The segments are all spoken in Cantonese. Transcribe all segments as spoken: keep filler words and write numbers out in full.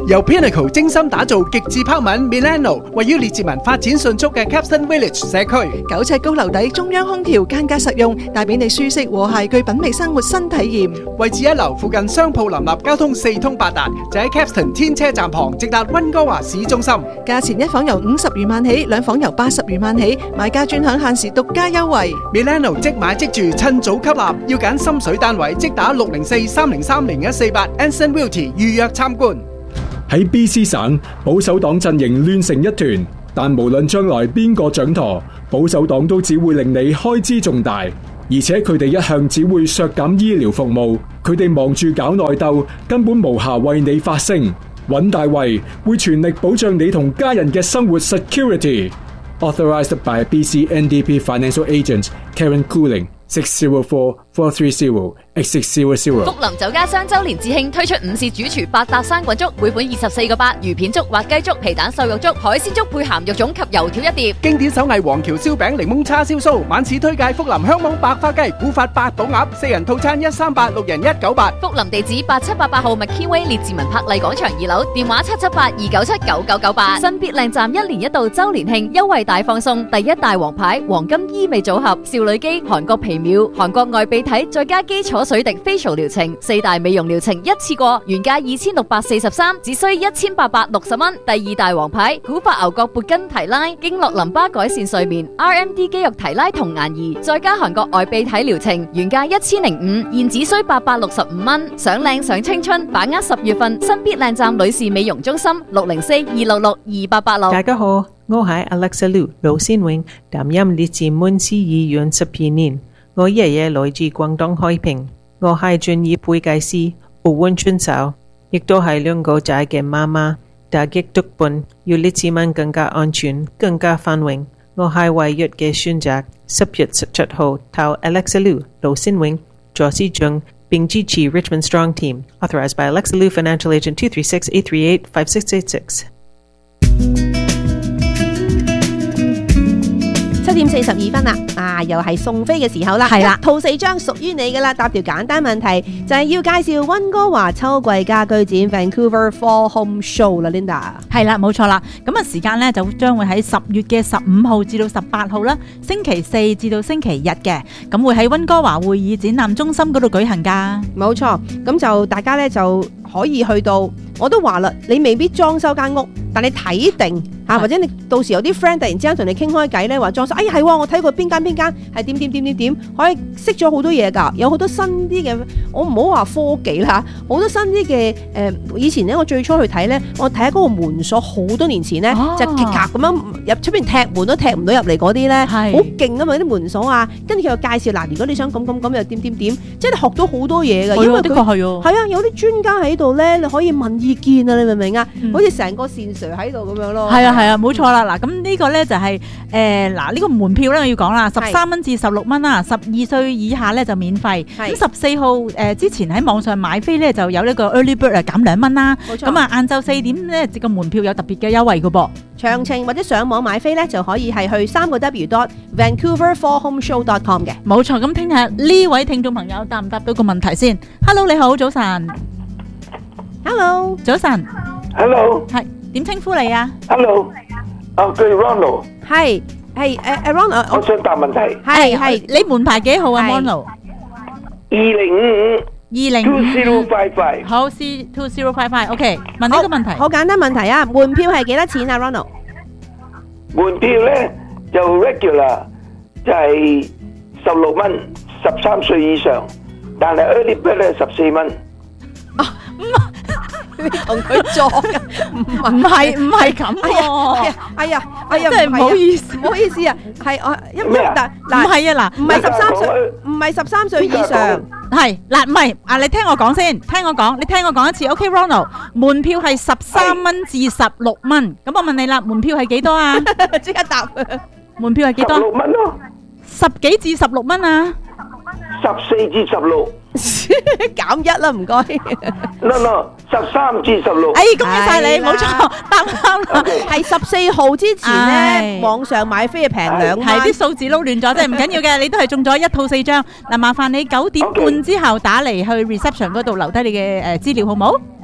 由 Pinnacle 精心打造極致拋物 Milano， 位於列治文發展迅速嘅 Capstan Village 社區， 九尺高樓底中央空調，間隔實用，帶俾你舒適和諧具品味生活新體驗。 位置一流，附近商鋪林立，交通四通八達，就喺 Capstan 天車站旁，直達溫哥華市中心。 價錢一房由五十餘萬起，兩房由八十餘萬起，買家專享限時獨家優惠。 Milano 即買即住，趁早吸納，要揀心水單位，即打六零四三零三零一四八 Anson Realty 預約參觀。 喺 B C 省，保守黨陣營亂成一團，但無論將來邊個掌舵，保守黨都只會令你開支重大，而且佢哋一向只會削減醫療服務，佢哋忙住搞內鬥，根本無暇為你發聲。尹大衛會全力保障你同家人嘅生活 security。Authorized by B C N D P Financial Agent Karen Cooling six zero four four three zero eight six zero zero。 福林酒家雙周年致慶推出午市主廚百搭生滾粥，每款二十四個八，魚片粥、滑雞粥、皮蛋瘦肉粥、海鮮粥配鹹肉粽及油條一碟。 經典手藝黃橋燒餅、檸檬叉燒酥，晚市推介福林香網白花雞、古法八寶鴨，四人套餐一三八，六人一九八。 福林地址八七八八號 McKinway 列治文柏麗廣場二樓，電話七七八二九七九九九八。新必靚站一年一度周年慶優惠大放送，第一大王牌黃金醫美組合，少女肌、韓國皮秒、韓國外鼻體，再加基礎水滴 facial 療程，四大美容療程一次過，原價二千六百四十三，只需一千八百六十蚊。第二大王牌古法牛角勃根提拉，經絡淋巴改善睡眠 ，R M D 肌肉提拉同顏儀，再加韓國外鼻體療程，原價一千零五，現只需八百六十五蚊。想靚想青春，把握十月份新必靚站女士美容中心六零四二六六二八八六。 大家好，我係 Alexa Liu 盧先永，擔任列治文市議員十二年。我爺爺來自廣東海平，我係專業會計師，澳門村手，亦都係兩個仔嘅媽媽。打擊毒品要列治文更加安全、更加繁榮。我係唯一嘅選擇。十月十七號投 Alexa Liu 盧先永助市長，並支持 Richmond Strong Team。Authorized by Alexa Liu Financial Agent two three six eight three eight five six eight six。 七點四十二分啦，啊，又係送飛嘅時候啦，係啦，套四張屬於你噶啦，答條簡單問題就係要介紹溫哥華秋季家居展 Vancouver Fall Home Show 啦 ，Linda。 係啦，冇錯啦，咁啊時間咧就將會喺十月嘅十五號至到十八號啦，星期四至到星期日嘅，咁會喺溫哥華會議展覽中心嗰度舉行噶。 冇錯，咁就大家咧就可以去到，我都話啦，你未必裝修間屋，但你睇定嚇，或者你到時有啲 friend 突然之間同你傾開偈咧，話裝修，哎呀係喎，我睇過邊間邊間係點點點點點，可以識咗好多嘢㗎，有好多新啲嘅，我唔好話科技啦，好多新啲嘅誒，以前咧我最初去睇咧，我睇下嗰個門鎖好多年前咧，啊、就咔咔咁樣入出邊踢門都踢唔到入嚟嗰啲咧，好勁啊嘛啲門鎖啊，跟住佢又介紹嗱，如果你想咁咁咁又點點點，即係你學到好多嘢㗎，因為的確係喎，係啊，有啲專家喺度咧，你可以問意見啊，你明唔明啊？嗯、好似成個線 Sir 喺度咁樣咯。 係啊係啊，冇錯啦。嗱，咁呢個咧就係誒嗱呢個門票咧，我要講啦，十三蚊至十六蚊啦，十二歲以下咧就免費。咁十四號誒之前喺網上買飛咧就有呢個 early bird 啊減兩蚊啦。冇錯。咁啊晏晝四點咧個門票有特別嘅優惠㗎噃。 詳情或者上網買飛咧就可以係去三個 W dot Vancouver Fall Home Show dot com 嘅。 冇錯，咁聽下呢位聽眾朋友答唔答到個問題先。Hello， 你好，早晨。 Hello， 早晨。 Hello， 係點稱呼你啊 ？Hello， 我叫 Ronald。 係係誒誒 Ronald， 我想答問題。 係係， 你門牌幾號啊 Ronald？ 二零五五。 二零 two zero five five。 好 ，C two zero five five。OK， 問呢個問題。 好簡單問題啊，門票係幾多錢啊 Ronald？ 門票咧就 regular 就係十六蚊，十三歲以上，但係 early bird 咧十四蚊。 啊，唔你同佢撞嘅，唔唔係唔係咁喎。 哎呀哎呀， 真係唔好意思， 唔好意思啊，係我因為嗱嗱唔係啊嗱， 唔係十三歲，唔係十三歲以上， 係嗱唔係啊，你聽我講先，聽我講，你聽我講一次 ，OK Ronald， 門票係十三蚊至十六蚊，咁我問你啦，門票係幾多啊？ 即刻答， 門票係幾多？ 十六蚊咯， 十幾至十六蚊啊？ 十四至十六。 減一啦，唔該。 no no， 十三至十六。 哎，恭喜晒你，冇錯，答啱啦。 係十四號之前咧，網上買飛係平兩蚊。 係啲數字撈亂咗，即係唔緊要嘅，你都係中咗一套四張。嗱，麻煩你九點半之後打嚟去 reception 嗰度留低你嘅誒資料，好冇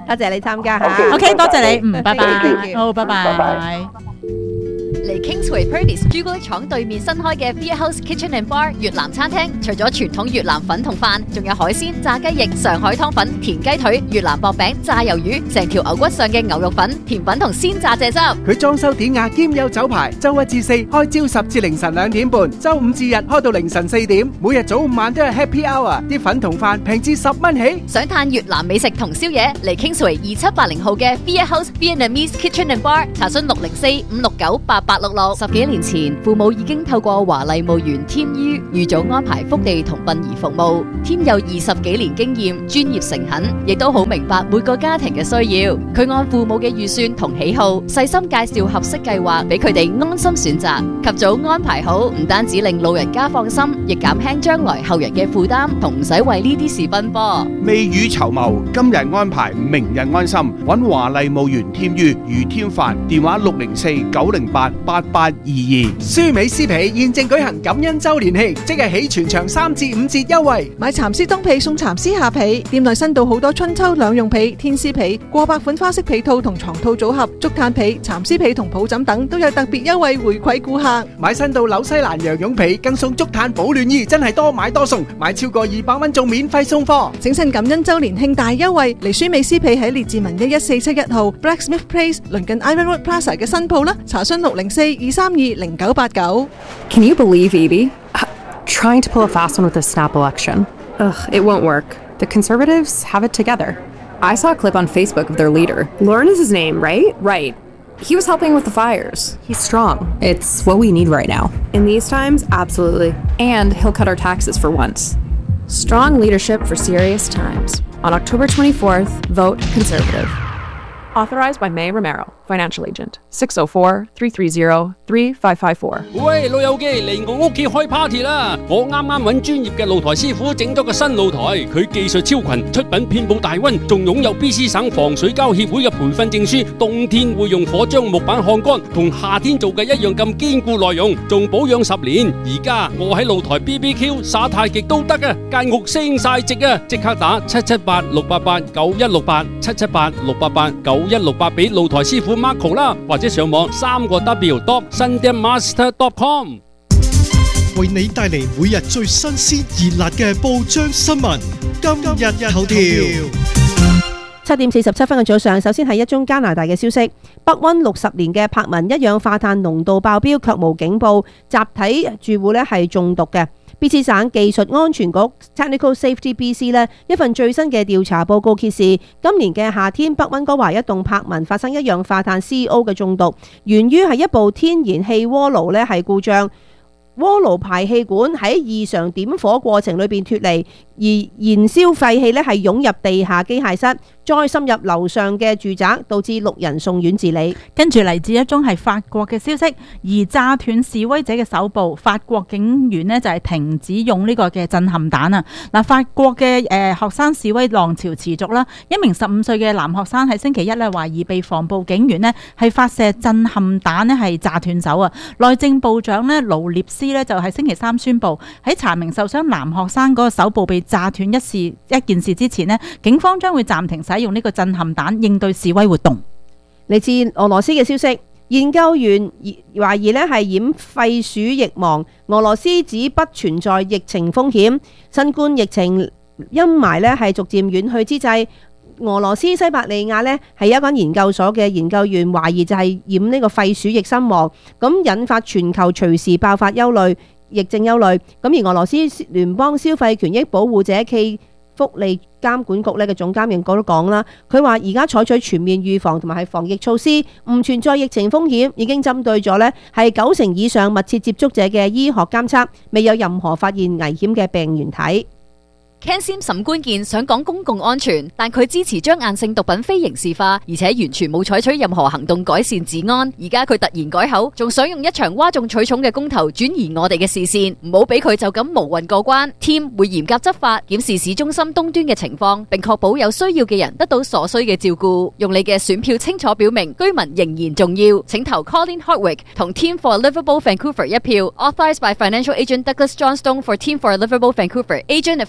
多謝你參加嚇。 OK OK，多謝你，嗯，拜拜 Thank，you 好，拜拜拜拜。 嚟 Kingsway Perdis 朱古力廠對面新開嘅 Fiat House Kitchen and Bar 越南餐廳，除咗傳統越南粉同飯，仲有海鮮、炸雞翼、上海湯粉、田雞腿、越南薄餅、炸魷魚，成條牛骨上嘅牛肉粉、甜品同鮮榨蔗汁。 佢裝修典雅兼有酒牌，周一至四開朝十至凌晨兩點半，周五至日開到凌晨四點，每日早午晚都係 Happy Hour， 啲粉同飯平至十蚊起。 想嘆越南美食同宵夜，嚟 Kingsway 二七八零號嘅 Fiat House Vietnamese Kitchen and Bar， 查詢六零四五六九八八六六。十幾年前，父母已經透過華麗墓園添於預早安排福地同殯儀服務。添有二十幾年經驗，專業誠懇，亦都好明白每個家庭嘅需要。佢按父母嘅預算同喜好，細心介紹合適計劃俾佢哋安心選擇。及早安排好，唔單止令老人家放心，亦減輕將來後人嘅負擔，同唔使為呢啲事奔波。 未雨綢繆，今日安排，明日安心。揾華麗墓園添於余添飯，電話六零四九零八八八二二。 舒美詩皮現正舉行感恩周年慶，即日起全場三至五折優惠。 買蠶絲冬被送蠶絲下被，店內新到好多春秋兩用被、天絲被、過百款花式被套同床套組合、竹炭被、蠶絲被同抱枕等都有特別優惠回饋顧客。 買新到紐西蘭羊絨被，更送竹炭保暖衣，真係多買多送，買超過二百蚊仲免費送貨。 整身感恩周年慶大優惠，嚟舒美詩被喺列治文一一四七一號 Blacksmith Place 鄰近 Ironwood Plaza 嘅新鋪啦，查詢六零四二三二零九八九。 Can you believe Evie? Trying to pull a fast one with the snap election. Ugh, it won't work. The Conservatives have it together. I saw a clip on Facebook of their leader. Lauren is his name, right? Right. He was helping with the fires. He's strong. It's what we need right now. In these times, absolutely. And he'll cut our taxes for once. Strong leadership for serious times. On October twenty-fourth, vote Conservative. Authorized by May Romero, Financial Agent. six oh four, three three zero, three five five four. 喂，老友記嚟我屋企開 party 啦！我啱啱揾專業嘅露台師傅整咗個新露台，佢技術超群，出品遍佈大溫，仲擁有 B C 省防水膠協會嘅培訓證書。冬天會用火將木板烘乾，同夏天做嘅一樣咁堅固耐用，仲保養十年。而家我喺露台 B B Q 耍太極都得啊！間屋升晒值啊！即刻打七七八六八八九一六八七七八六八八九一六八俾露台師傅 Marco 啦，或者上網三個 W dot sundanmaster dot com。 為你帶嚟每日最新鮮熱辣嘅報章新聞，今日頭條。 七點四十七分嘅早上，首先係一宗加拿大嘅消息，北溫六十年嘅柏文一氧化碳濃度爆標，卻無警報，集體住戶咧係中毒嘅。B C 省技術安全局 Technical Safety B C 呢一份最新嘅調查報告揭示，今年嘅夏天北溫哥華一棟柏文發生一氧化碳 C O 嘅中毒，源於係一部天然氣鍋爐呢係故障，鍋爐排氣管喺異常點火過程裏邊脫離，而燃燒廢氣呢係湧入地下機械室，再滲入樓上嘅住宅，導致六人送院治理。 跟住嚟自一宗係法國嘅消息，而炸斷示威者嘅手部，法國警員呢就係停止用呢個嘅震撼彈啊！嗱，法國嘅誒學生示威浪潮持續啦，一名十五歲嘅男學生喺星期一呢懷疑被防暴警員呢係發射震撼彈呢係炸斷手啊！內政部長呢勞列斯呢就喺星期三宣布，喺查明受傷男學生嗰個手部被炸斷一事一件事之前呢，警方將會暫停使用呢個震撼彈應對示威活動。 嚟自俄羅斯嘅消息，研究員懷疑咧係染肺鼠疫亡，俄羅斯指不存在疫情風險。新冠疫情陰霾咧係逐漸遠去之際，俄羅斯西伯利亞咧係一間研究所嘅研究員懷疑就係染呢個肺鼠疫身亡，咁引發全球隨時爆發憂慮疫症憂慮。咁而俄羅斯聯邦消費權益保護者暨福利監管局咧嘅總監認都講啦，佢話而家採取全面預防同埋係防疫措施，唔存在疫情風險，已經針對咗咧係九成以上密切接觸者嘅醫學監測，未有任何發現危險嘅病原體。 Ken Sim 沈關鍵想講公共安全，但佢支持將硬性毒品非刑事化，而且完全冇採取任何行動改善治安。而家佢突然改口，仲想用一場嘩眾取寵嘅公投轉移我哋嘅視線，唔好俾佢就咁無運過關。Team 會嚴格執法，檢視市中心東端嘅情況，並確保有需要嘅人得到所需嘅照顧。用你嘅選票清楚表明居民仍然重要，請投 Colin Hardwick 同 Team for Livable Vancouver 一票。Authorized by Financial Agent Douglas Johnstone for Team for Livable Vancouver. Agent at vote team.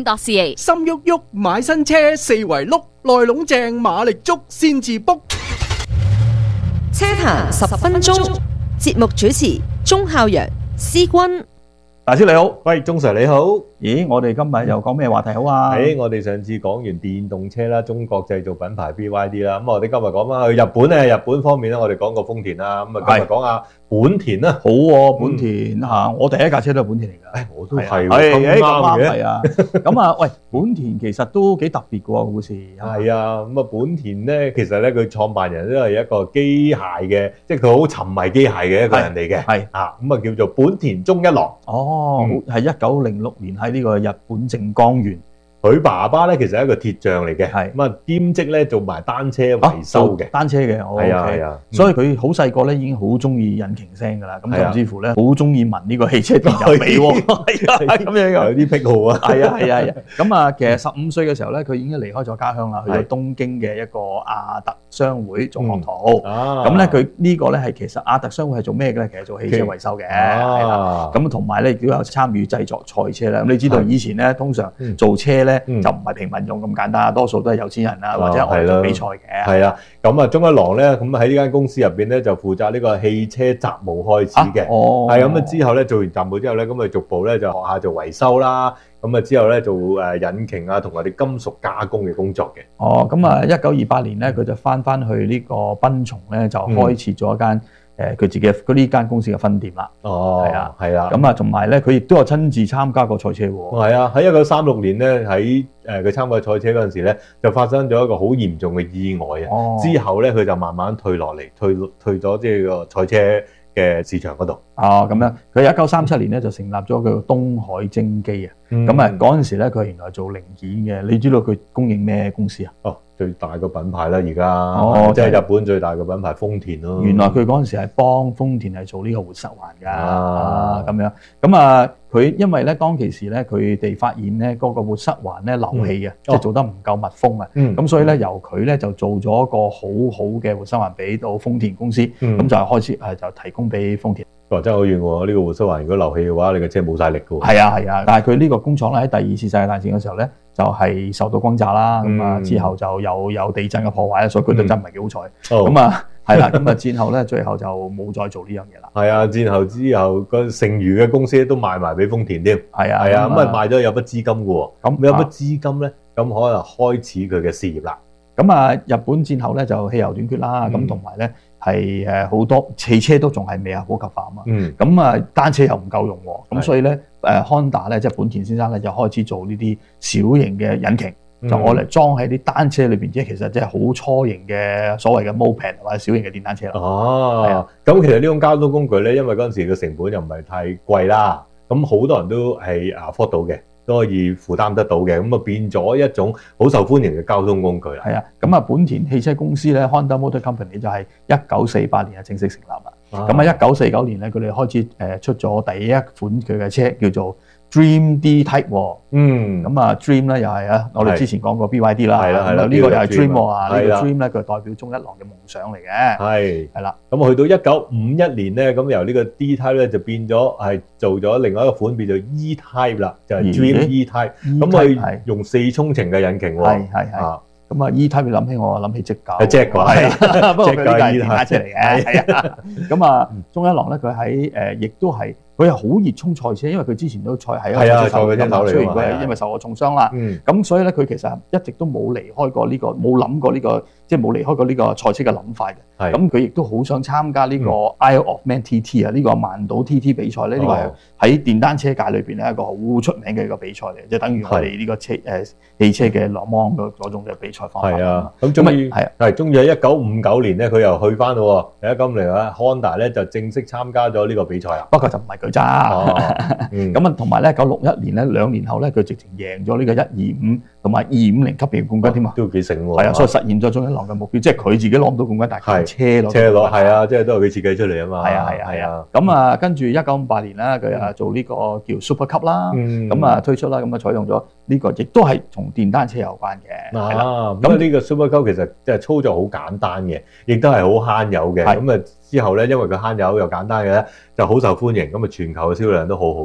.ca。 心喐喐買新車四圍碌，內籠正馬力足先至 book。 車壇十分鐘，節目主持鐘孝陽、思君。 大師你好， 喂，鐘 Sir 你好。 咦，我哋今日又講咩話題好啊？ 誒，我哋上次講完電動車啦，中國製造品牌 B Y D 啦，咁我哋今日講翻去日本咧，日本方面咧，我哋講過豐田啦，咁啊今日講下本田啦。 好喎，本田嚇，我第一架車都係本田嚟㗎。 誒，我都係喎， 咁咁啱嘅。 係啊，咁啊，喂，本田其實都幾特別㗎喎，故事。 係啊，咁啊，本田咧，其實咧佢創辦人都係一個機械嘅，即係佢好沉迷機械嘅一個人嚟嘅。係啊，咁啊叫做本田忠一郎。 哦，係一九零六年喺呢個日本靜岡縣。 佢爸爸咧其實係一個鐵匠嚟嘅，咁啊兼職咧做埋單車維修嘅， 單車嘅， 係啊係啊， 所以佢好細個咧已經好中意引擎聲㗎啦，咁甚至乎咧好中意聞呢個汽車電油味喎，係啊咁樣有啲癖好啊， 係啊係啊係啊，咁啊其實十五歲嘅時候咧，佢已經離開咗家鄉啦，去咗東京嘅一個亞特商會做學徒，咁咧佢呢個咧係其實亞特商會係做咩嘅咧？其實做汽車維修嘅，係啦，咁同埋咧亦都有參與製作賽車啦。咁你知道以前咧通常做車咧，就唔係平民用咁簡單，多數都係有錢人啊，或者外做比賽嘅。 係啊，咁啊，忠一郎咧，咁喺呢間公司入邊咧，就負責呢個汽車雜務開始嘅。哦，係咁啊，之後咧做完雜務之後咧，咁啊逐步咧就學下做維修啦。咁啊之後咧做誒引擎啊同埋啲金屬加工嘅工作嘅。 哦，咁啊一九二八年咧，佢就翻翻去呢個賓松咧，就開設咗一間。誒佢自己嗰呢間公司嘅分店啦， 哦，係啊，係啊， 咁啊，同埋咧，佢亦都有親自參加過賽車喎。 係啊，喺一九三六年咧，喺誒佢參加賽車嗰陣時咧，就發生咗一個好嚴重嘅意外啊。哦、之後咧，佢就慢慢退落嚟，退退咗即係個賽車嘅市場嗰度。 哦，咁樣，佢一九三七年咧就成立咗叫東海精機啊。咁啊嗰陣時咧，佢原來做零件嘅。你知道佢供應咩公司啊？ 哦。最大個品牌啦，而家哦，即係日本最大嘅品牌豐田咯。 原來佢嗰陣時係幫豐田係做呢個活塞環㗎，啊咁樣。咁啊，佢因為咧當其時咧，佢哋發現咧嗰個活塞環咧漏氣嘅，即係做得唔夠密封啊。咁所以咧由佢咧就做咗一個好好嘅活塞環俾到豐田公司，咁就係開始誒就提供俾豐田。 哇！真係好遠喎！呢個活塞環如果漏氣嘅話，你嘅車冇晒力㗎喎。 係啊係啊，但係佢呢個工廠咧喺第二次世界大戰嘅時候咧，就係受到轟炸啦，咁啊之後就有有地震嘅破壞，所以佢都真唔係幾好彩。咁啊係啦，咁啊戰後咧，最後就冇再做呢樣嘢啦。 係啊，戰後之後個剩餘嘅公司都賣埋俾豐田添。係啊係啊，咁啊賣咗有筆資金㗎喎。咁有筆資金咧，咁可能開始佢嘅事業啦。 咁啊，日本戰後咧就汽油短缺啦，咁同埋咧係誒好多汽車都仲係未係普及化啊嘛。咁啊單車又唔夠用喎，咁所以咧誒 Honda 咧即係本田先生咧就開始做呢啲小型嘅引擎，就攞嚟裝喺啲單車裏邊，即係其實即係好初型嘅所謂嘅 moped 或者小型嘅電單車啦。 哦，咁其實呢種交通工具咧，因為嗰陣時嘅成本又唔係太貴啦，咁好多人都係 afford 到嘅。都可以負擔得到嘅，咁啊變咗一種好受歡迎嘅交通工具啦。 係啊，咁啊本田汽車公司咧 Honda Motor Company 就係一九四八年啊正式成立啦。咁啊一九四九年咧，佢哋開始誒出咗第一款佢嘅車叫做 Dream D Type 喎。嗯，咁啊 Dream 咧又係啊，我哋之前講過 B Y D 啦，係啦係啦，呢個又係 Dream 喎啊，呢個 Dream 咧佢代表忠一郎嘅夢想嚟嘅。係係啦， 咁去到一九五一年咧，咁由呢個 D Type 咧就變咗係做咗另外一個款，變做 E Type 啦，就係 Dream E Type。咁佢用四衝程嘅引擎喎。係係係。咁啊 E Type 諗起我諗起隻狗。係隻狗係，不過佢呢架係電單車嚟嘅。係啊。咁啊忠一郎咧佢喺誒亦都係。佢係好熱衷賽車，因為佢之前都賽喺賽車手嚟㗎，雖然佢係因為受過重傷啦，咁所以咧佢其實一直都冇離開過呢個，冇諗過呢個，即係冇離開過呢個賽車嘅諗法嘅。咁佢亦都好想參加呢個 Isle of Man T T 啊，呢個萬島 T T 比賽咧，呢個係喺電單車界裏邊咧一個好出名嘅一個比賽嚟，即係等於我哋呢個車誒汽車嘅勒芒嗰嗰種嘅比賽方法。係啊，咁終於係係終於喺一九五九年咧，佢又去翻咯喎，第一咁嚟啦 ，Honda 咧就正式參加咗呢個比賽啦。 不過就唔係佢揸，咁啊同埋咧，九六一年咧，兩年後咧，佢直情贏咗呢個一二五同埋二五零級別冠軍添啊， 都幾醒喎。 係啊，所以實現咗忠一郎嘅目標，即係佢自己攞唔到冠軍，但係車攞車攞係啊，即係都係佢設計出嚟啊嘛。 係啊係啊係啊。咁啊，跟住一九五八年啦，佢啊做呢個叫 Super Cup 啦，咁啊推出啦，咁啊採用咗呢個，亦都係同電單車有關嘅。 啊，咁呢個 Super Cup 其實即係操作好簡單嘅，亦都係好慳油嘅。咁啊之後咧，因為佢慳油又簡單嘅咧，就好受歡迎，咁啊全球嘅銷量都好好嘅。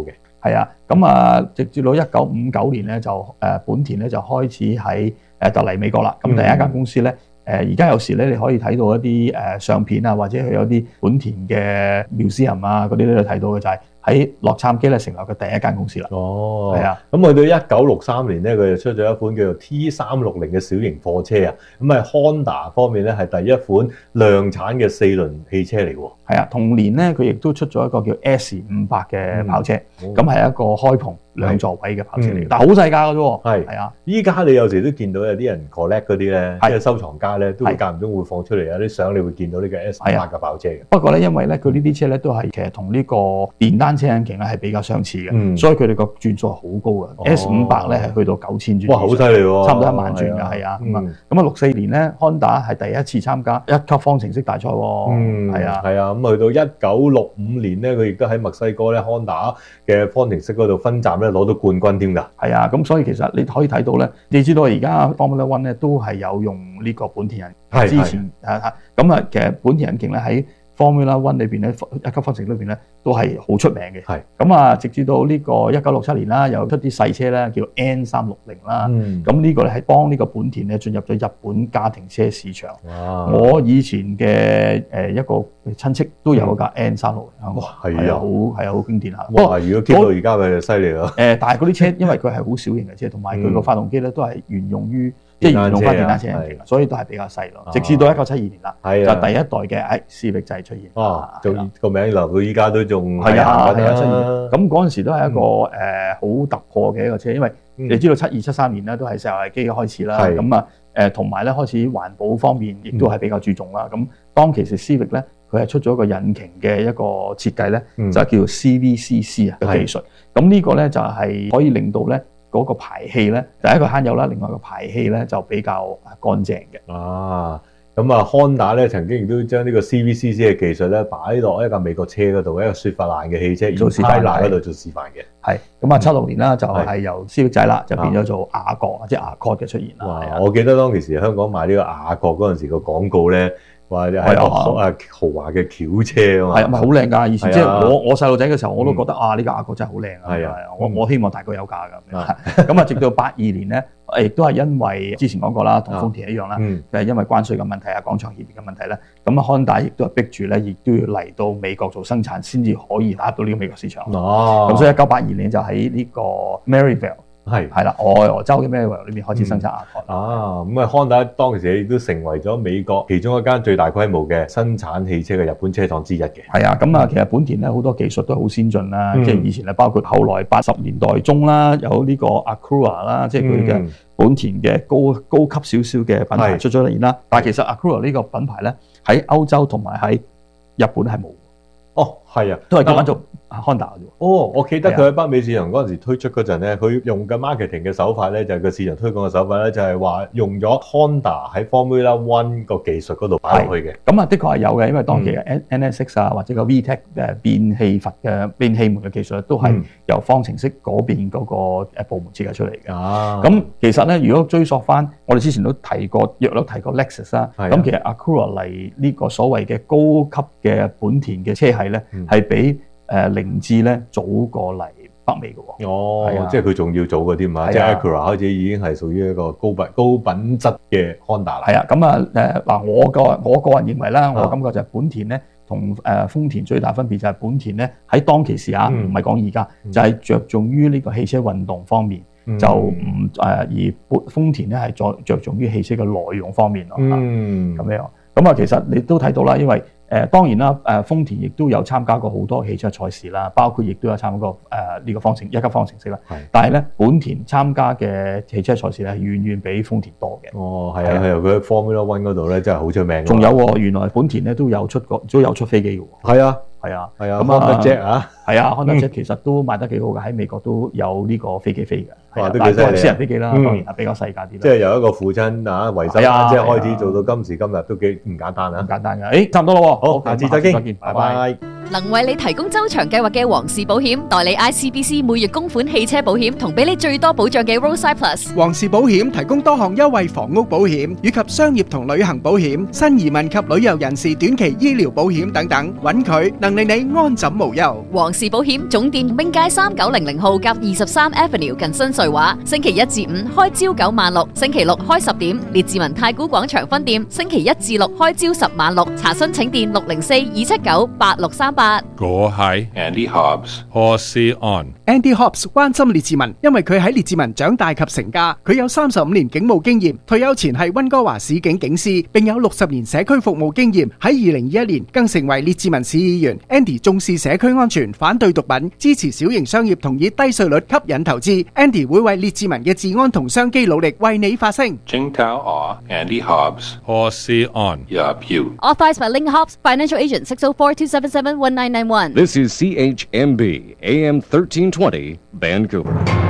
係啊，咁啊，直至到一九五九年咧就誒本田咧就開始喺誒突嚟美國啦。咁第一間公司咧。誒而家有時咧，你可以睇到一啲誒、呃、相片啊，或者佢有啲本田嘅 museum 啊，嗰啲咧睇到嘅就係喺洛杉磯咧成立嘅第一間公司啦。 哦， 係啊， 咁去到一九六三年咧，佢就出咗一款叫做 T 三六零嘅小型貨車啊。咁喺 Honda 方面咧係第一款量產嘅四輪汽車嚟喎。 係啊，同年咧佢亦都出咗一個叫 S 五百嘅跑車，咁係、嗯、一個開篷兩座位嘅跑車嚟嘅，但係好細架嘅啫喎。 係係啊， 依家你有時都見到有啲人 collect 嗰啲咧，即係收藏家咧，都會間唔中會放出嚟有啲相，你會見到呢個 S 五百嘅跑車嘅。 不過咧，因為咧佢呢啲車咧都係其實同呢個電單車引擎咧係比較相似嘅， 嗯、 所以佢哋個轉速係好高嘅。哦、S 五百咧係去到九千轉， 哇，好犀利喎！ 差唔多一萬轉㗎，係啊。咁啊，咁啊六四年咧，Honda 係第一次參加一級方程式大賽喎。 嗯， 係啊， 係啊。咁去到一九六五年咧，佢亦都喺墨西哥咧 Honda 嘅方程式嗰度分站咧攞到冠軍添㗎。 係啊，咁所以其實你可以睇到咧，你知道而家 Formula One 咧都係有用呢個本田引擎。之前啊，咁啊，其實本田引擎咧喺 Formula One 裏邊咧，一級方程式裏邊咧都係好出名嘅。係咁啊，直至到呢個一九六七年啦，又出啲細車咧，叫 N 三六零啦。咁呢個咧係幫呢個本田咧進入咗日本家庭車市場。我以前嘅誒一個親戚都有一架 N 三六零。哇，係啊，好係啊，好經典下。 哇，如果 keep 到而家咪就犀利咯。誒， 但係嗰啲車因為佢係好小型嘅車，同埋佢個發動機咧都係沿用於。即係沿用翻電單車引擎，所以都係比較細咯。直至到一九七二年啦，就第一代嘅誒思域就係出現。 哦，仲個名留到依家都仲係啊，係啊，出現。咁嗰陣時都係一個誒好突破嘅一個車，因為你知道七二七三年咧都係石油危機嘅開始啦。咁啊誒，同埋咧開始環保方面亦都係比較注重啦。咁當其時思域咧，佢係出咗一個引擎嘅一個設計咧，就係叫做 C V C C 啊嘅技術。咁呢個咧就係可以令到咧。嗰個排氣咧，第一個慳油啦，另外個排氣咧就比較乾淨嘅。 啊，咁啊，Honda 咧曾經亦都將呢個 C V C C 嘅技術咧擺落一架美國車嗰度，一個雪佛蘭嘅汽車做示範嗰度做示範嘅。 係咁啊，七六年啦，就係由思域仔啦，就變咗做雅閣，即係雅閣嘅出現啦。 哇！我記得當其時香港賣呢個雅閣嗰陣時個廣告咧。話係一個豪啊豪華嘅轎車啊嘛， 係咪好靚㗎？以前即係我我細路仔嘅時候，我都覺得啊呢個雅閣真係好靚啊！係啊，我我希望大個有價㗎。咁啊，直到八二年咧，亦都係因為之前講過啦，同豐田一樣啦，就係因為關稅嘅問題啊、廣場協議嘅問題咧，咁啊Honda亦都係逼住咧，亦都要嚟到美國做生產，先至可以打到呢個美國市場。哦，咁所以一九八二年就喺呢個 Maryville。係係啦，愛荷州嘅 Maryville 裏邊開始生產雅閣。 啊，咁啊，Honda當其時亦都成為咗美國其中一間最大規模嘅生產汽車嘅日本車廠之一嘅。 係啊，咁啊，其實本田咧好多技術都好先進啦，嗯、即係以前咧包括後來八十年代中啦，有呢個 Acura 啦，即係佢嘅本田嘅高高級少少嘅品牌出咗嚟啦。但係其實 Acura 呢個品牌咧喺歐洲同埋喺日本係冇。 哦，係啊， 都係咁樣做 Honda 嘅啫。 哦，我記得佢喺北美市場嗰陣時推出嗰陣咧，佢用嘅 marketing 嘅手法咧，就係個市場推廣嘅手法咧，就係話用咗 Honda 喺 Formula One 個技術嗰度擺落去嘅。 咁啊，的確係有嘅，因為當期嘅 N S X 啊，或者個 V TEC 誒變氣閥嘅變氣門嘅技術都係由方程式嗰邊嗰個誒部門設計出嚟嘅。啊，咁其實咧，如果追溯翻，我哋之前都提過，約略提過 Lexus 啦。咁其實 Acura 嚟呢個所謂嘅高級嘅本田嘅車系咧，係比誒凌志咧早過嚟北美嘅喎。 哦，啊、即係佢仲要早嘅添嘛，即係 Acura 開始已經係屬於一個高品高品質嘅 Honda 啦。 係啊，咁啊誒嗱，我個我個人認為啦，我感覺就係本田咧同誒豐田最大分別就係本田咧喺當其時啊，唔係講而家，就係着重於呢個汽車運動方面，嗯、就唔誒而豐田咧係着着重於汽車嘅內容方面咯。嗯，咁樣咁啊，其實你都睇到啦，因為誒、呃、當然啦，誒豐田亦都有參加過好多汽車賽事啦，包括亦都有參加過誒呢、呃這個方程一級方程式啦。係，但係咧本田參加嘅汽車賽事咧係遠遠比豐田多嘅。 哦，係啊，係啊，佢喺 Formula One 嗰度咧真係好出名。 仲有喎，原來本田咧都有出過，都有出飛機嘅喎。 係啊。 係啊， 係啊，Honda Jet 啊， 係啊，Honda Jet其實都賣得幾好嘅，喺美國都有呢個飛機飛嘅， 哇，都幾犀利， 私人飛機啦，當然係比較細架啲。 即係由一個父親啊維修啦，即係開始做到今時今日都幾唔簡單啊， 唔簡單㗎。誒，差唔多啦喎， 好，下次再見，拜拜。 能為你提供周長計劃嘅皇氏保險，代理 I C B C 每月供款汽車保險，同俾你最多保障嘅 Roadside Plus。 皇氏保險提供多項優惠房屋保險以及商業同旅行保險、新移民及旅遊人士短期醫療保險等等，揾佢能令你安枕無憂。 皇氏保險總店永街三九零零號夾二十三 Avenue 近新瑞華，星期一至五開朝九晚六，星期六開十點。列治文太古廣場分店星期一至六開朝十晚六，查詢請電六零四二七九八六三八。 我係 Andy Hobbs， Horsey On。Andy Hobbs 關心列治文，因為佢喺列治文長大及成家，佢有三十五年警務經驗，退休前係溫哥華市警警司，並有六十年社區服務經驗。喺二零二一年更成為列治文市議員。Andy 重視社區安全，反對毒品，支持小型商業同以低稅率吸引投資。Andy 會為列治文嘅治安同商機努力，為你發聲。 Jingtao or Andy Hobbs, Horsey On. Yup, you. Authorized by Ling Hobbs, Financial Agent six oh four two seven seven one nine nine one. This is C H M B, A M thirteen twenty, Vancouver.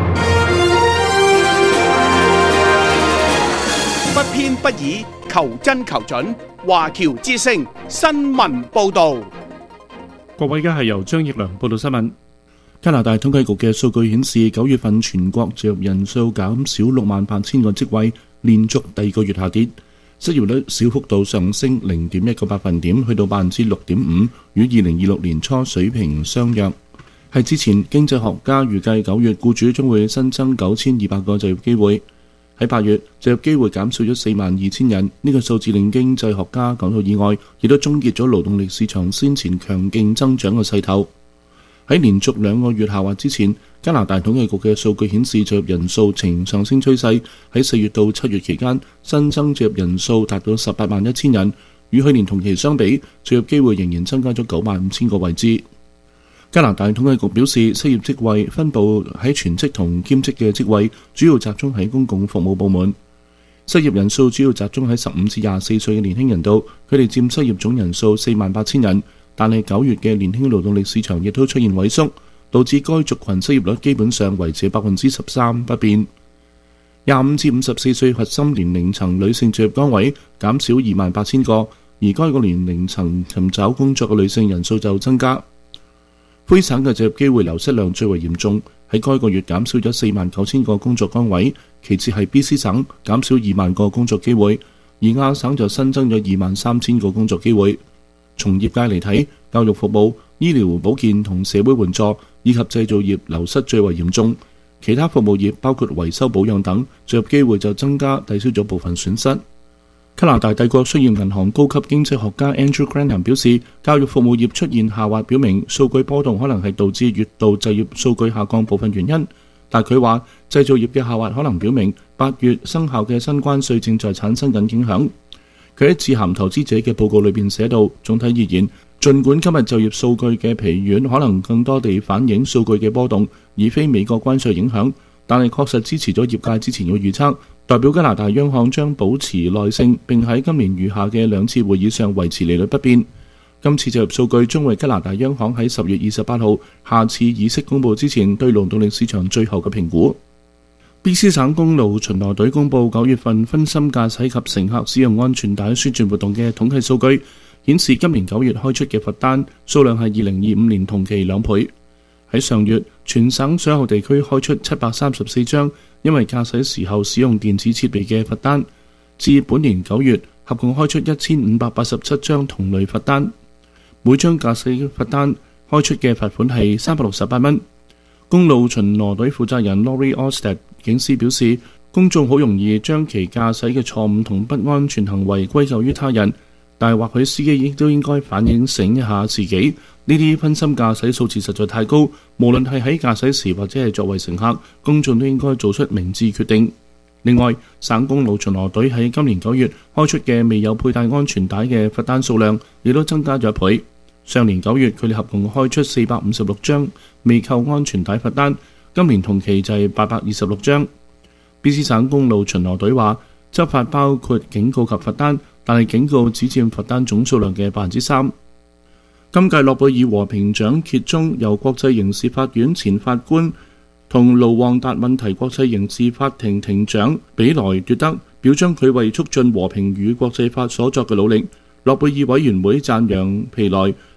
不偏不倚，求真求準。華僑之聲新聞報導。 各位，而家係由張奕良報道新聞。加拿大統計局嘅數據顯示，九月份全國就業人數減少六萬八千個職位，連續第二個月下跌。失業率小幅度上升零點一個百分點，去到百分之六點五，與二零二六年初水平相若。係之前，經濟學家預計九月僱主將會新增九千二百個就業機會。喺八月，就業機會減少咗四萬二千人，呢個數字令經濟學家感到意外，亦都終結咗勞動力市場先前強勁增長嘅勢頭。喺連續兩個月下滑之前，加拿大統計局嘅數據顯示就業人數呈上升趨勢。喺四月到七月期間，新增就業人數達到十八萬一千人，與去年同期相比，就業機會仍然增加咗九萬五千個位置。加拿大統計局表示，失業職位分佈喺全職同兼職嘅職位，主要集中喺公共服務部門。失業人數主要集中喺十五至廿四歲嘅年輕人度，佢哋佔失業總人數四萬八千人。但係九月嘅年輕勞動力市場亦都出現萎縮，導致該族群失業率基本上維持百分之十三不變。廿五至五十四歲核心年齡層女性就業崗位減少二萬八千個，而該個年齡層尋找工作嘅女性人數就增加。魁省嘅就業機會流失量最為嚴重，喺該個月減少咗四萬九千個工作崗位，其次係 B C 省減少二萬個工作機會，而亞省就新增咗二萬三千個工作機會。從業界嚟睇，教育服務、醫療保健同社會援助以及製造業流失最為嚴重，其他服務業包括維修保養等，就業機會就增加，抵消咗部分損失。加拿大帝國商業銀行高級經濟學家 Andrew Granham 表示，教育服務業出現下滑，表明數據波動可能係導致月度就業數據下降部分原因。但佢話，製造業嘅下滑可能表明八月生效嘅新關稅正在產生緊影響。佢喺致函投資者嘅報告裏邊寫到，總體而言，儘管今日就業數據嘅疲軟可能更多地反映數據嘅波動，而非美國關稅影響，但係確實支持咗業界之前嘅預測，代表加拿大央行將保持耐性，並喺今年餘下嘅兩次會議上維持利率不變。今次就業數據將為加拿大央行喺十月二十八號下次議息公佈之前對勞動力市場最後嘅評估。B C 省公路巡邏隊公佈九月份分心駕駛及乘客使用安全帶宣傳活動嘅統計數據，顯示今年九月開出嘅罰單數量係二零二五年同期兩倍。喺上月，全省所有地區開出七百三十四張因為駕駛時候使用電子設備嘅罰單，至本年九月合共開出一千五百八十七張同類罰單，每張駕駛罰單開出嘅罰款係三百六十八蚊。公路巡邏隊負責人 Laurie Ostead 警司表示，公眾好容易將其駕駛嘅錯誤同不安全行為歸咎於他人，但係或許司機亦都應該反省醒一下自己，呢啲分心駕駛數字實在太高，無論係喺駕駛時或者係作為乘客，公眾都應該做出明智決定。另外，省公路巡邏隊喺今年九月開出嘅未有佩戴安全帶嘅罰單數量亦都增加咗一倍。上年九月佢哋合共開出四百五十六張未扣安全帶罰單，今年同期就係八百二十六張。B C 省公路巡邏隊話，執法包括警告及罰單，但係警告只佔罰單總數量嘅百分之三。今屆諾貝爾和平獎揭盅由國際刑事法院前法官同盧旺達問題國際刑事法庭庭長比萊奪得，表彰佢為促進和平與國際法所作嘅努力。諾貝爾委員會讚揚皮萊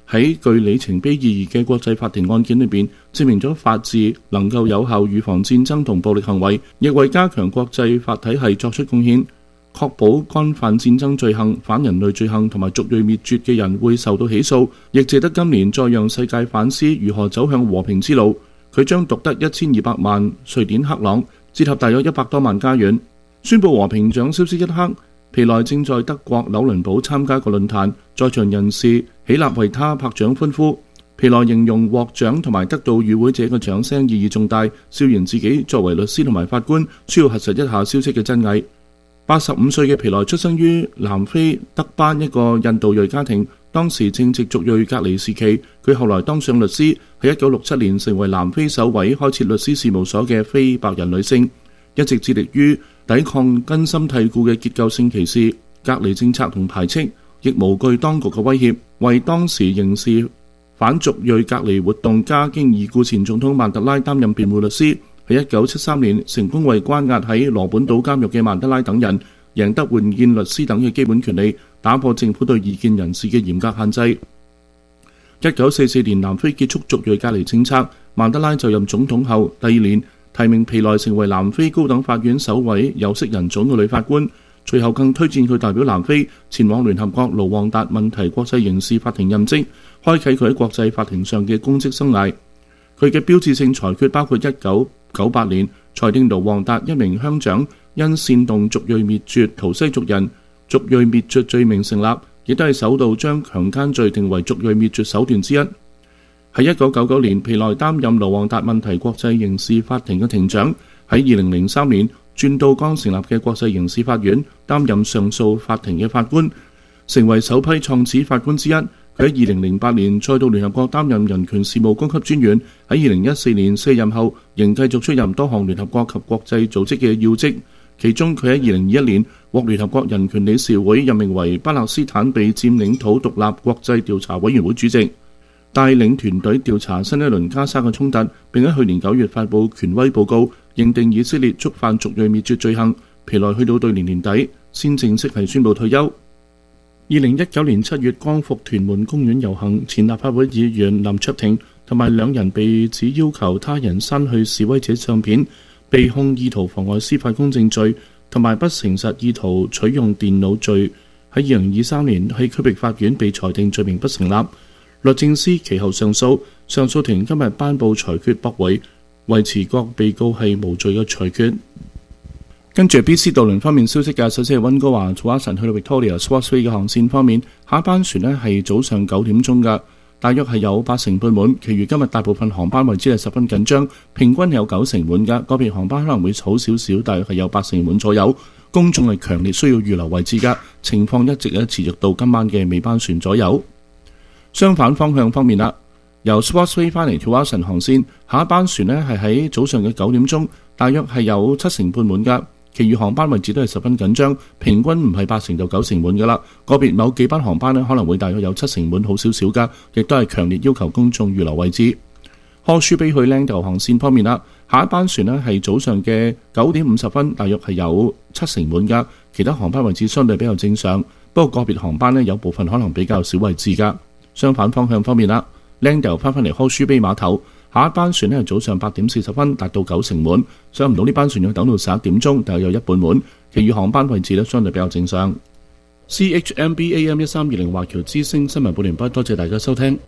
喺具里程碑意義嘅國際法庭案件裏邊，證明咗法治能夠有效預防戰爭同暴力行為，亦為加強國際法體系作出貢獻，確保干犯戰爭罪行、反人類罪行同埋族裔滅絕嘅人會受到起訴，亦值得今年再讓世界反思如何走向和平之路。佢將獨得一千二百萬瑞典克朗，折合大約一百多萬加元。宣布和平獎消息一刻，皮萊正在德國紐倫堡參加個論壇，在場人士起立為他拍掌歡呼。皮萊形容獲獎同埋得到與會者嘅掌聲意義重大，笑言自己作為律師同埋法官需要核實一下消息嘅真偽。八十五歲嘅皮萊出生於南非德班一個印度裔家庭，當時正值族裔隔離時期。佢後來當上律師，喺一九六七年成為南非首位開設律師事務所嘅非白人女性，一直致力於抵抗根深蒂固嘅結構性歧視、隔離政策同排斥，亦無懼當局嘅威脅，為當時刑事反族裔隔離活動家經已故前總統曼德拉擔任辯護律師。喺一九七三年成功為關押喺羅本島監獄嘅曼德拉等人贏得換見律師等嘅基本權利，打破政府對異見人士嘅嚴格限制。一九四四年南非結束族裔隔離政策，曼德拉就任總統後第二年提名皮萊成為南非高等法院首位有色人種嘅女法官，隨後更推薦佢代表南非前往聯合國盧旺達問題國際刑事法庭任職，開啟佢喺國際法庭上嘅公職生涯。佢嘅標誌性裁決包括一九九八年裁定盧旺達一名鄉長因煽動族裔滅絕圖西族人族裔滅絕罪名成立，亦都係首度將強姦罪定為族裔滅絕手段之一。喺一九九九年，皮萊擔任盧旺達問題國際刑事法庭嘅庭長，喺二零零三年轉到剛成立嘅國際刑事法院擔任上訴法庭嘅法官，成為首批創始法官之一。佢喺二零零八年再到聯合國擔任人權事務高級專員，喺二零一四年卸任後，仍繼續出任多項聯合國及國際組織嘅要職。其中，佢喺二零二一年獲聯合國人權理事會任命為巴勒斯坦被佔領土獨立國際調查委員會主席，帶領團隊調查新一輪加沙嘅衝突，並喺去年九月發布權威報告，認定以色列觸犯族裔滅絕罪行。皮萊去到對年年底先正式係宣布退休。二零一九年七月，光復屯門公園遊行，前立法會議員林卓廷同埋兩人被指要求他人刪去示威者相片，被控意圖妨礙司法公正罪同埋不誠實意圖取用電腦罪。喺二零二三年喺區域法院被裁定罪名不成立。律政司其後上訴，上訴庭今日頒布裁決駁回，維持各被告係無罪嘅裁決。跟住 B C 渡輪方面消息嘅，首先係溫哥華土瓦神去到 Victoria Swansea 嘅航線方面，下一班船呢係早上九點鐘嘅，大約係有八成半滿，其餘今日大部分航班位置係十分緊張，平均係有九成滿嘅，個別航班可能會好少少，大約係有八成滿左右。公眾係強烈需要預留位置嘅，情況一直咧持續到今晚嘅尾班船左右。相反方向方面啦，由 Swansea 翻嚟土瓦神航線，下一班船呢係喺早上嘅九點鐘，大約係有七成半滿嘅。其餘航班位置都係十分緊張，平均唔係八成就九成滿噶啦。個別某幾班航班呢可能會大約有七成滿，好少少噶，亦都係強烈要求公眾預留位置。柯舒比去 Langdale 航線方面啦，下一班船呢係早上嘅九點五十分，大約係有七成滿噶，其他航班位置相對比較正常，不過個別航班呢有部分可能比較少位置噶。相反方向方面啦， Langdale 翻返嚟柯舒比碼頭。下一班船呢係早上八點四十分，達到九成滿，上唔到呢班船要等到十一點鐘，大約有一半滿，其餘航班位置呢相對比較正常。C H M B A M 一三二零華僑之聲新聞報完畢，多謝大家收聽。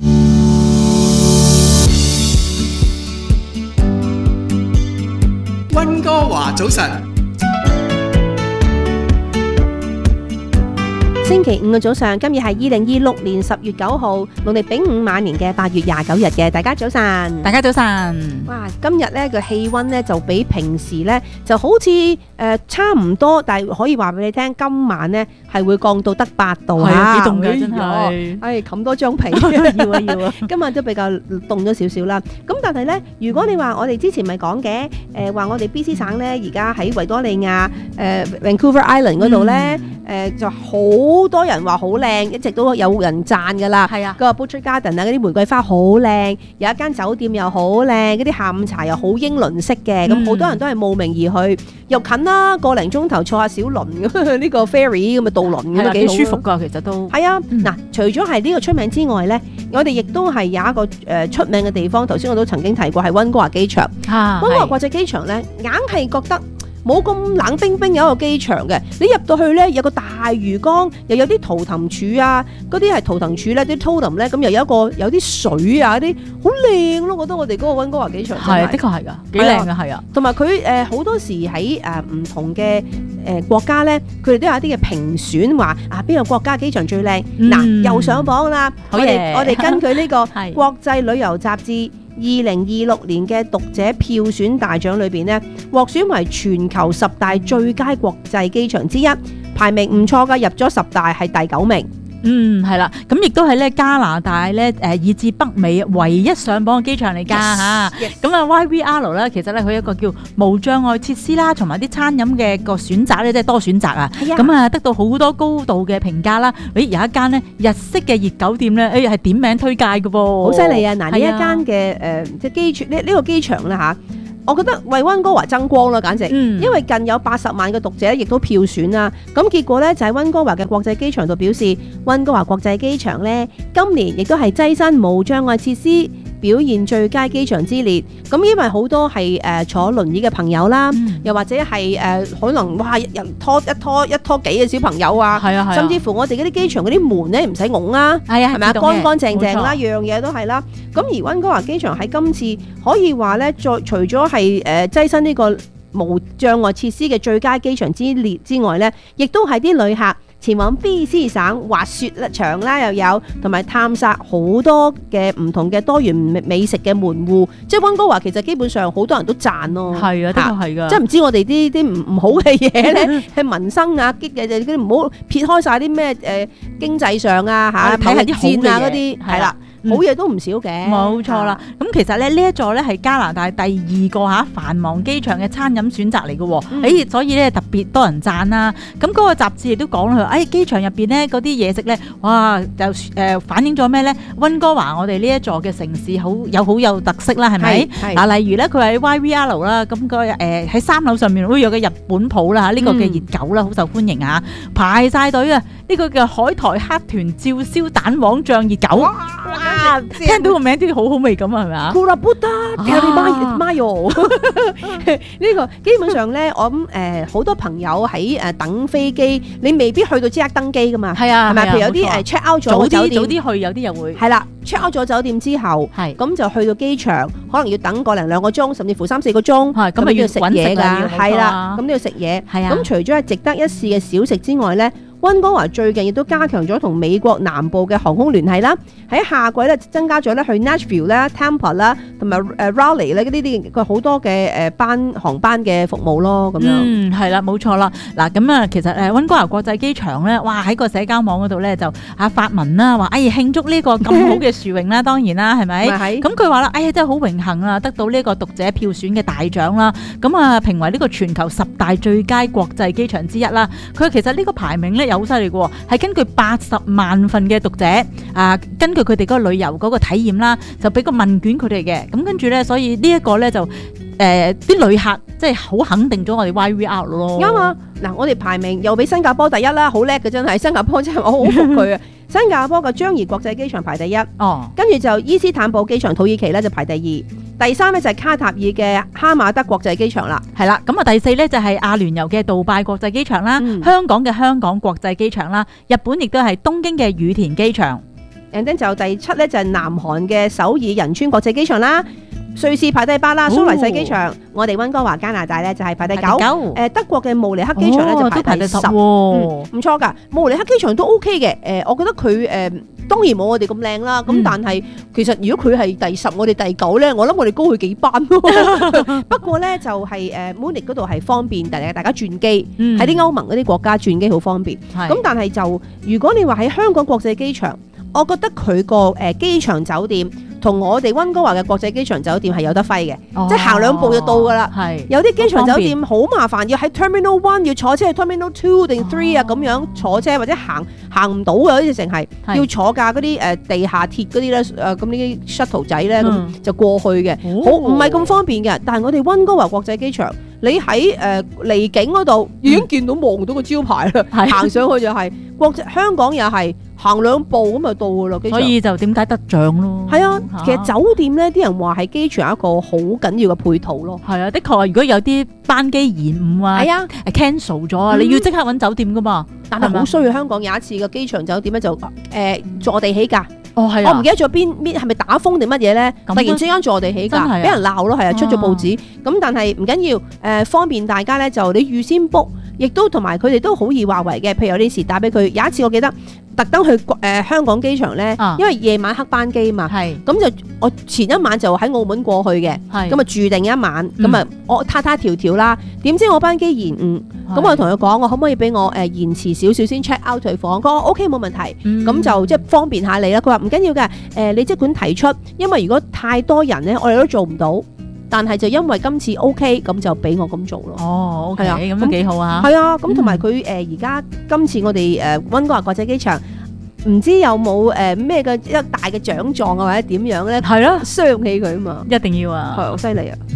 溫哥華早晨。 星期五嘅早上，今日係二零二六年十月九號，農曆丙午晚年嘅八月廿九日嘅，大家早晨， 大家早晨。 哇，今日咧個氣溫咧就比平時咧就好似誒、呃、差唔多，但係可以話俾你聽，今晚咧係會降到得八度啊， 幾凍嘅真係， 哎冚多張被要啊要啊，今晚都比較凍咗少少啦。咁但係咧，如果你話我哋之前咪講嘅，誒話我哋 B C 省咧而家喺維多利亞誒 Vancouver Island 嗰度咧，誒就好。好多人話好靚，一直都有人讚噶啦。係啊，個 Butcher Garden 啊，嗰啲玫瑰花好靚，有一間酒店又好靚，嗰啲下午茶又好英倫式嘅，咁好多人都係慕名而去，又近啦，個零鐘頭坐下小輪咁，呢個 ferry 咁嘅渡輪咁都幾舒服噶，其實都係啊。嗱，除咗係呢個出名之外咧， 我哋亦都係有一個誒出名嘅地方，頭先我都曾經提過係溫哥華機場。 啊， 溫哥華國際機場咧，硬係覺得冇咁冷冰冰有一個機場嘅，你入到去咧有個大魚缸，又有啲圖騰柱啊，嗰啲係圖騰柱咧，啲 totem 咧，咁又有一個有啲水啊，啲好靚咯，我覺得我哋嗰個溫哥華機場係的確係㗎，幾靚㗎係啊， 同埋佢誒好多時喺誒唔同嘅誒國家咧，佢哋都有一啲嘅評選話啊邊個國家機場最靚，嗱又上榜啦，我哋我哋根據呢個國際旅遊雜誌二零二六年嘅讀者票選大獎裏邊呢，獲選為全球十大最佳國際機場之一，排名唔錯㗎，入咗十大係第九名。 嗯，係啦，咁亦都係咧加拿大咧誒，以至北美唯一上榜嘅機場嚟㗎嚇。咁啊 Y V R 咧，其實咧佢有一個叫無障礙設施啦，同埋啲餐飲嘅個選擇咧，即係多選擇啊。咁啊，得到好多高度嘅評價啦。誒有一間咧日式嘅熱狗店咧，誒係點名推介嘅噃， 好犀利啊！嗱，呢一間嘅誒即係機場呢呢個機場啦嚇。我覺得為溫哥華爭光啦，簡直，嗯、因為近有八十萬嘅讀者亦都票選啦。咁結果咧就喺溫哥華嘅國際機場度表示，溫哥華國際機場咧今年亦都係躋身無障礙設施表現最佳機場之列。咁因為好多係誒、呃、坐輪椅嘅朋友啦，嗯、又或者係誒、呃、可能哇人拖一拖一拖幾個小朋友啊，係啊係啊甚至乎我哋嗰啲機場嗰啲門咧唔使拱啊，係啊係咪啊乾乾淨淨啦，樣嘢都係啦。咁而溫哥華機場喺今次可以話咧，再除咗係誒躋身呢個無障礙設施嘅最佳機場之列之外咧，亦都係啲旅客前往 B C 省滑雪場啦，又有同埋探索好多嘅唔同嘅多元美食嘅門戶。即係溫哥華其實基本上好多人都讚咯，係啊，的確係㗎。即係唔知我哋啲啲唔唔好嘅嘢咧，係民生啊，激嘅啲唔好撇開晒啲咩誒經濟上啊嚇，睇下啲戰啊嗰啲係啦。好嘢都唔少嘅， 冇錯啦。咁其實咧呢一座咧係加拿大第二個嚇繁忙機場嘅餐飲選擇嚟嘅喎，誒所以咧特別多人讚啦。咁嗰個雜誌亦都講啦，誒機場入邊咧嗰啲嘢食咧，哇就誒反映咗咩咧？溫哥華我哋呢一座嘅城市好有好有特色啦，係咪？嗱，例如咧佢喺 Y V R 啦，咁個誒喺三樓上面會有個日本鋪啦，呢個嘅熱狗啦，好受歡迎啊，排晒隊啊！呢個叫海苔黑團照燒蛋黃醬熱狗。啊！聽到個名都好好味咁啊，係咪啊 ？Kurabuta Karimayo Mayo 呢個基本上咧，我諗誒好多朋友喺誒等飛機，你未必去到即刻登機噶嘛。係啊，係咪？譬如有啲誒 check out 咗酒店， 早啲去，有啲又會係啦。check out 咗酒店之後，係咁就去到機場，可能要等個零兩個鐘，甚至乎三四個鐘。係咁啊，要食嘢㗎，係啦，咁都要食嘢。係啊，咁除咗係值得一試嘅小食之外咧。溫哥華最近亦都加強咗同美國南部嘅航空聯繫啦，喺夏季咧增加咗咧去 Nashville 啦、Tampa 啦同埋誒 Raleigh 咧呢啲佢好多嘅誒班航班嘅服務咯，咁樣。 嗯，係啦，冇錯啦。嗱，咁啊，其實誒溫哥華國際機場咧，哇喺個社交網嗰度咧就啊發文啦，話哎呀慶祝呢個咁好嘅殊榮啦，當然啦，係咪？咁佢話啦，哎呀真係好榮幸啊，得到呢個讀者票選嘅大獎啦，咁啊評為呢個全球十大最佳國際機場之一啦。佢其實呢個排名咧，好犀利嘅，係根據八十萬份嘅讀者啊，根據佢哋嗰個旅遊嗰個體驗啦，就俾個問卷佢哋嘅，咁跟住咧，所以呢一個咧就誒啲旅客即係好肯定咗我哋 Y V R 咯。 啱啊！嗱，我哋排名又俾新加坡第一啦，好叻嘅真係，新加坡真係我好服佢啊！新加坡嘅樟宜國際機場排第一，哦，跟住就伊斯坦堡機場土耳其咧就排第二，第三咧就係卡塔爾嘅哈馬德國際機場啦， 係啦，咁啊第四咧就係阿聯酋嘅杜拜國際機場啦，嗯、香港嘅香港國際機場啦，日本亦都係東京嘅羽田機場， 然後就第七咧就係南韓嘅首爾仁川國際機場啦。瑞士排第八啦，蘇黎世機場，我哋溫哥華加拿大咧就係排第九，誒德國嘅慕尼黑機場咧就排第十，唔錯㗎，慕尼黑機場都 OK 嘅，誒我覺得佢誒當然冇我哋咁靚啦，咁但係其實如果佢係第十，我哋第九咧，我諗我哋高佢幾班咯。不過咧就係誒慕尼黑嗰度係方便，大家大家轉機，喺啲歐盟嗰啲國家轉機好方便。咁但係就如果你話喺香港國際機場，我覺得佢個誒機場酒店同我哋溫哥華嘅國際機場酒店係有得揮嘅，哦、即係行兩步就到噶啦。有啲機場酒店好麻煩，要喺 Terminal One 要坐車去 Terminal Two 定 Three 啊咁樣坐車，或者行行唔到嘅，好似成係要坐架嗰啲誒地下鐵嗰啲咧，誒咁呢啲 shuttle 仔咧咁、嗯、就過去嘅，好唔係咁方便嘅。但係我哋溫哥華國際機場， 你喺誒離境嗰度已經見到望到個招牌啦，行上去就係國際香港又係行兩步咁就到噶啦， 所以就點解得獎咯？ 係啊，其實酒店咧，啲人話係機場一個好緊要嘅配套咯。 係啊，的確啊，如果有啲班機延誤啊， 係啊 cancel 咗啊，你要即刻揾酒店噶嘛。 但係好衰啊！香港有一次個機場酒店咧就誒坐地起價。 哦，係啊！ 我唔記得咗邊邊係咪打風定乜嘢咧？突然之間坐地起價，俾人鬧咯，係啊，出咗報紙。咁但係唔緊要，誒方便大家咧，就你預先 book，亦都同埋佢哋都好易話為嘅。譬如有啲時打俾佢，有一次我記得特登去誒香港機場咧，因為夜晚黑班機嘛，咁就我前一晚就喺澳門過去嘅，咁啊住定一晚，咁啊我他他條條啦，點知我班機延誤，咁我同佢講，我可唔可以俾我誒延遲少少先 check out 退房？佢話 OK 冇問題，咁就即係方便下你啦。佢話唔緊要嘅，誒你即管提出，因為如果太多人咧，我哋都做唔到。但係就因為今次 OK， 咁就俾我咁做咯。 哦 ，OK，咁都幾好啊。 係啊，咁同埋佢誒而家今次我哋誒溫哥華國際機場，唔知有冇誒咩嘅一大嘅獎狀啊，或者點樣咧？ 係咯， 傷起佢啊嘛。 一定要啊。 係好犀利啊！